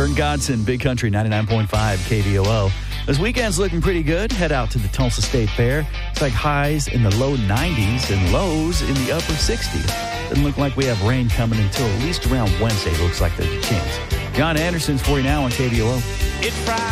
Vern Godson, Big Country 99.5 KVOO. This weekend's looking pretty good. Head out to the Tulsa State Fair. It's like highs in the low 90s and lows in the upper 60s. Doesn't look like we have rain coming until at least around Wednesday. Looks like there's a chance. John Anderson's for you now on KVOO. It fries.